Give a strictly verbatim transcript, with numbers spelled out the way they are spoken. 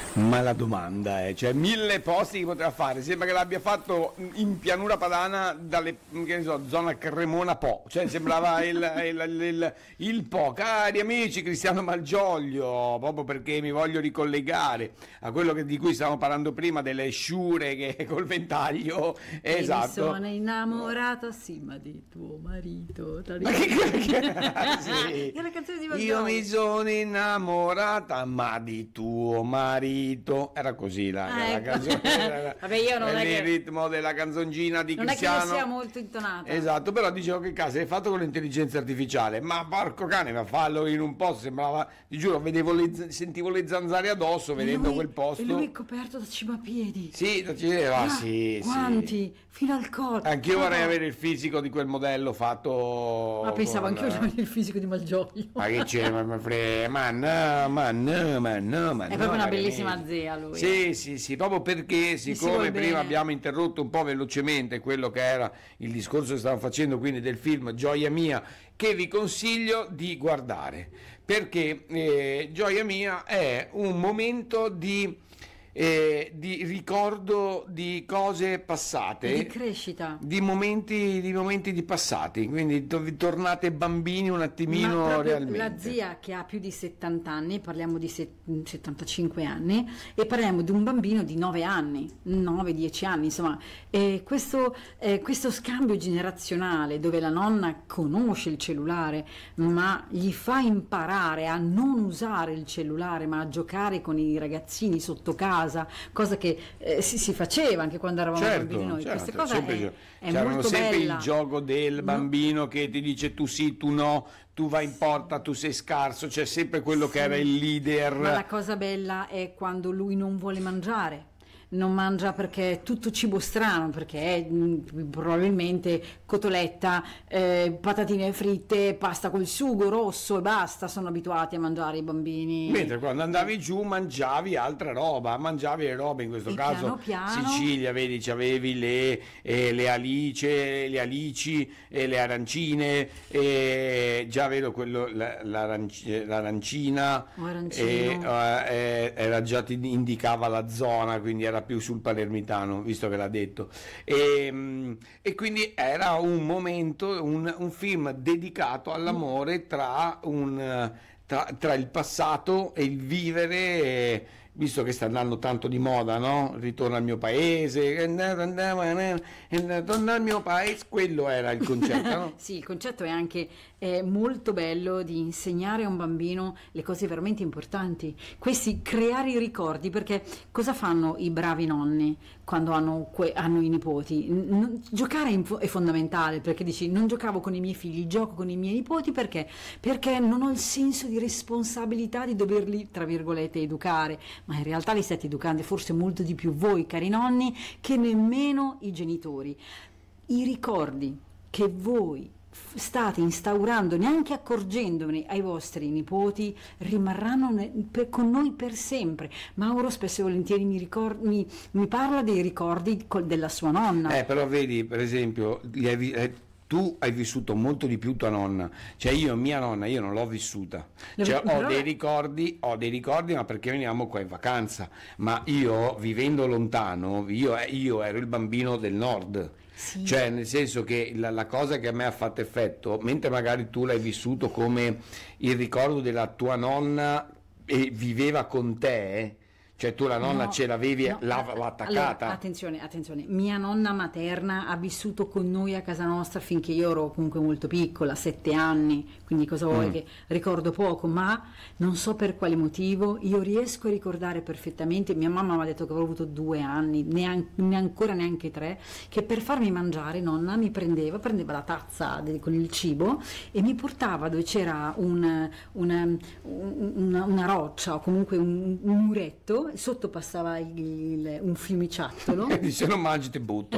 Ma la domanda è, cioè mille posti che poteva fare, sembra che l'abbia fatto in pianura padana dalle, che ne so, zona Cremona Po, cioè sembrava il, il, il, il Po, cari amici Cristiano Malgioglio, proprio perché mi voglio ricollegare a quello che, di cui stavamo parlando prima, delle sciure che col ventaglio, e esatto. Mi sono innamorata, sì, ma di tuo marito. Ma che, che, sì. È la canzone di Malgioglio. Io mi sono innamorata, ma di tuo marito. Era così la, Ah, la ecco. canzone, era, Vabbè, io non era è il che- ritmo della canzoncina di Non Cristiano. è che io sia molto intonata. Esatto, però dicevo che caso hai fatto con l'intelligenza artificiale, ma porco cane, ma fallo in un posto, sembrava, ti giuro, vedevo le, z- sentivo le zanzare addosso vedendo Lui- quel posto. E lui coperto da cima a piedi. Sì, ci vedeva, Ah, sì, guanti, sì. fino al collo. Anch'io Ah, vorrei no. avere il fisico di quel modello fatto. Ma pensavo con- anch'io di avere il fisico di Malgioglio. Ma che c'è? Ma, ma, fre- ma no, ma no, ma no, ma È no, proprio una cari bellissima amici. zia lui. Sì, sì, sì, proprio perché si siccome vuol prima bene. abbiamo interrotto un po' velocemente quello che era il discorso che stavamo facendo, quindi del film Gioia Mia, che vi consiglio di guardare, perché eh, Gioia Mia è un momento di, eh, di ricordo di cose passate. Di crescita. Di momenti, di momenti di passati, quindi to- tornate bambini un attimino Ma proprio realmente. la zia che ha più di settanta anni, parliamo di set- settantacinque anni, e parliamo di un bambino di nove anni, nove dieci anni, insomma, e questo, eh, questo scambio generazionale dove la nonna conosce il cellulare, ma gli fa imparare a non usare il cellulare, ma a giocare con i ragazzini sotto casa, cosa che eh, si, si faceva anche quando eravamo bambini noi. certo, Questa cosa sempre è, gio- è c'erano molto sempre bella. il gioco del No. bambino che ti dice tu sì, tu no, tu vai in porta, tu sei scarso, c'è sempre quello che era il leader. Ma la cosa bella è quando lui non vuole mangiare. Non mangia perché è tutto cibo strano, perché è mh, probabilmente cotoletta, eh, patatine fritte, pasta col sugo rosso e basta, sono abituati a mangiare i bambini. Mentre quando andavi giù mangiavi altra roba, mangiavi le robe, in questo E caso piano piano- Sicilia, vedi, c'avevi le, eh, le alice, le alici, e le arancine, e già vedo quello, la- l'aranci- l'arancina, O arancino. e, eh, era già ti indicava la zona, quindi era più sul palermitano, visto che l'ha detto. E, mh, e quindi era un momento, un, un film dedicato all'amore tra un... Tra, tra il passato e il vivere, eh, visto che sta andando tanto di moda, no? Ritorno al mio paese, torno al mio paese, quello era il concetto, no? Sì, il concetto è anche eh, molto bello di insegnare a un bambino le cose veramente importanti, questi creare i ricordi, perché cosa fanno i bravi nonni quando hanno, que- hanno i nipoti? N- giocare è, in- è fondamentale, perché dici non giocavo con i miei figli, gioco con i miei nipoti perché? Perché non ho il senso di responsabilità di doverli, tra virgolette, educare, ma in realtà li state educando forse molto di più voi, cari nonni, che nemmeno i genitori. I ricordi che voi f- state instaurando, neanche accorgendone ai vostri nipoti, rimarranno ne- per- con noi per sempre. Mauro spesso e volentieri mi, ricor- mi, mi parla dei ricordi col- della sua nonna. Eh, però vedi, per esempio, li hai vi- eh, tu hai vissuto molto di più tua nonna, cioè io, mia nonna, io non l'ho vissuta, Lo- cioè, ho però- dei ricordi, ho dei ricordi, ma perché veniamo qua in vacanza, ma io, vivendo lontano, io, io ero il bambino del nord. Sì. Cioè, nel senso che la, la cosa che a me ha fatto effetto, mentre magari tu l'hai vissuto come il ricordo della tua nonna e viveva con te, cioè tu la nonna No, ce l'avevi, no, l'ha, l'ha attaccata. allora, attenzione, attenzione, mia nonna materna ha vissuto con noi a casa nostra finché io ero comunque molto piccola, sette anni, quindi cosa vuoi Mm. che ricordo poco, ma non so per quale motivo io riesco a ricordare perfettamente. Mia mamma mi ha detto che avevo avuto due anni, neanche, ancora neanche tre, che per farmi mangiare nonna mi prendeva, prendeva la tazza de- con il cibo e mi portava dove c'era un, una, una, una roccia o comunque un, un muretto, sotto passava il- un fiumiciattolo. E dice non mangi, ti butto.